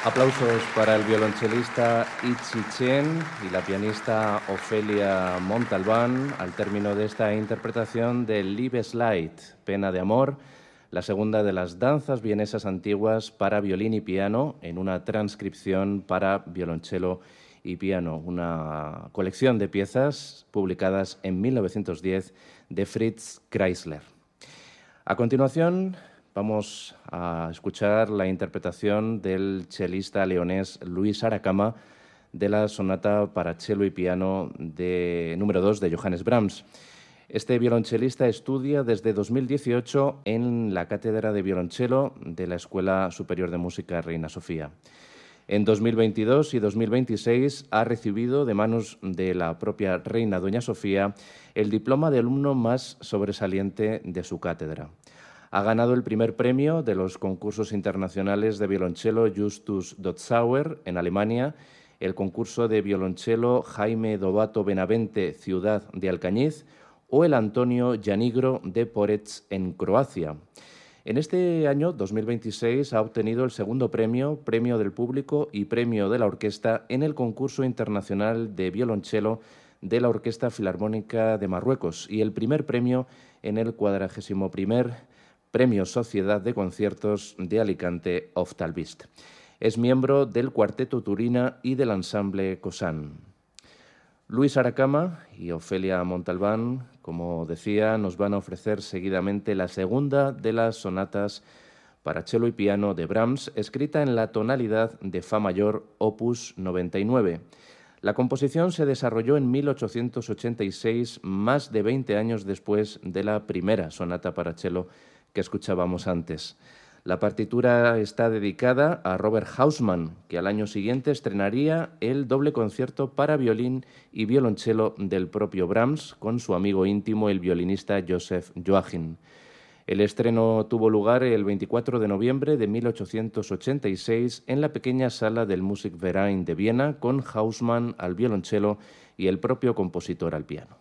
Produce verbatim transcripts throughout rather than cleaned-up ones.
Aplausos para el violonchelista Itzi Chen y la pianista Ofelia Montalbán al término de esta interpretación de Liebesleid, Pena de Amor, la segunda de las danzas vienesas antiguas para violín y piano en una transcripción para violonchelo y piano, una colección de piezas publicadas en mil novecientos diez de Fritz Kreisler. A continuación, vamos a escuchar la interpretación del chelista leonés Luis Aracama de la sonata para cello y piano de número dos de Johannes Brahms. Este violonchelista estudia desde dos mil dieciocho en la cátedra de violonchelo de la Escuela Superior de Música Reina Sofía. En dos mil veintidós y dos mil veintiséis ha recibido de manos de la propia Reina Doña Sofía el diploma de alumno más sobresaliente de su cátedra. Ha ganado el primer premio de los concursos internacionales de violonchelo Justus Dotzauer en Alemania, el concurso de violonchelo Jaime Dovato Benavente, Ciudad de Alcañiz, o el Antonio Janigro de Porec en Croacia. En este año, dos mil veintiséis, ha obtenido el segundo premio, premio del público y premio de la orquesta en el concurso internacional de violonchelo de la Orquesta Filarmónica de Marruecos y el primer premio en el cuadragésimo primer Premio Sociedad de Conciertos de Alicante Oftalbist. Es miembro del Cuarteto Turina y del Ensamble Cosan. Luis Aracama y Ofelia Montalbán, como decía, nos van a ofrecer seguidamente la segunda de las sonatas para cello y piano de Brahms, escrita en la tonalidad de Fa mayor, opus noventa y nueve. La composición se desarrolló en mil ochocientos ochenta y seis, más de veinte años después de la primera sonata para cello que escuchábamos antes. La partitura está dedicada a Robert Hausmann, que al año siguiente estrenaría el doble concierto para violín y violonchelo del propio Brahms con su amigo íntimo, el violinista Joseph Joachim. El estreno tuvo lugar el veinticuatro de noviembre de mil ochocientos ochenta y seis en la pequeña sala del Musikverein de Viena, con Hausmann al violonchelo y el propio compositor al piano.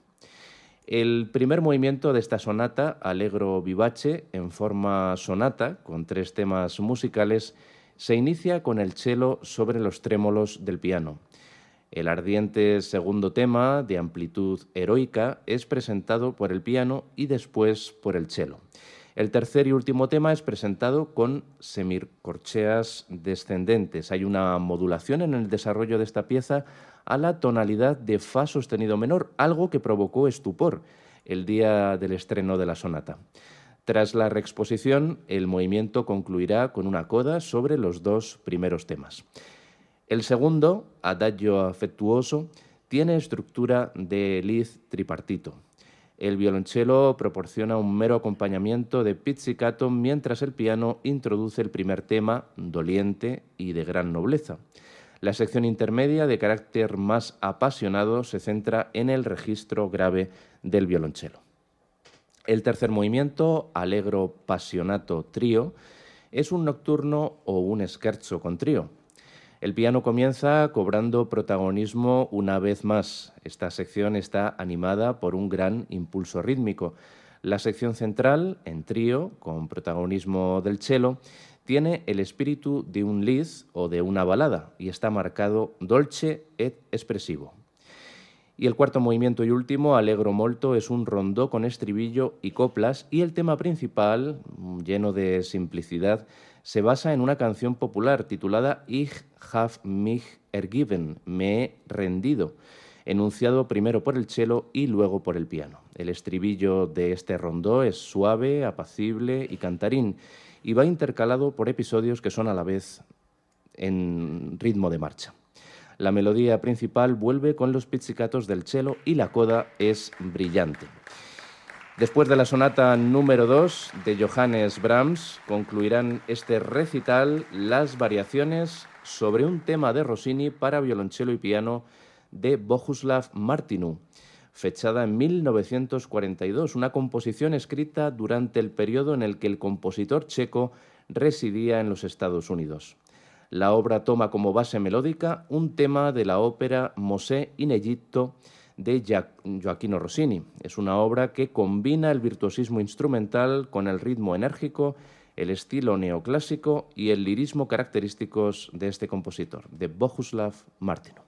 El primer movimiento de esta sonata, Allegro vivace, en forma sonata, con tres temas musicales, se inicia con el cello sobre los trémolos del piano. El ardiente segundo tema, de amplitud heroica, es presentado por el piano y después por el cello. El tercer y último tema es presentado con semicorcheas descendentes. Hay una modulación en el desarrollo de esta pieza a la tonalidad de Fa sostenido menor, algo que provocó estupor el día del estreno de la sonata. Tras la reexposición, el movimiento concluirá con una coda sobre los dos primeros temas. El segundo, Adagio afectuoso, tiene estructura de liz tripartito. El violonchelo proporciona un mero acompañamiento de pizzicato, mientras el piano introduce el primer tema, doliente y de gran nobleza. La sección intermedia, de carácter más apasionado, se centra en el registro grave del violonchelo. El tercer movimiento, Allegro passionato trío, es un nocturno o un scherzo con trío. El piano comienza cobrando protagonismo una vez más. Esta sección está animada por un gran impulso rítmico. La sección central, en trío, con protagonismo del cello, tiene el espíritu de un lied o de una balada y está marcado dolce et espressivo. Y el cuarto movimiento y último, Allegro molto, es un rondó con estribillo y coplas, y el tema principal, lleno de simplicidad, se basa en una canción popular titulada Ich hab mich ergeben, me he rendido, enunciado primero por el cello y luego por el piano. El estribillo de este rondó es suave, apacible y cantarín, y va intercalado por episodios que son a la vez en ritmo de marcha. La melodía principal vuelve con los pizzicatos del cello y la coda es brillante. Después de la sonata número dos de Johannes Brahms, concluirán este recital las variaciones sobre un tema de Rossini para violonchelo y piano de Bohuslav Martinu, fechada en mil novecientos cuarenta y dos, una composición escrita durante el periodo en el que el compositor checo residía en los Estados Unidos. La obra toma como base melódica un tema de la ópera Mosè in Egitto de Gioachino Rossini. Es una obra que combina el virtuosismo instrumental con el ritmo enérgico el estilo neoclásico y el lirismo característicos de este compositor, de Bohuslav Martinu.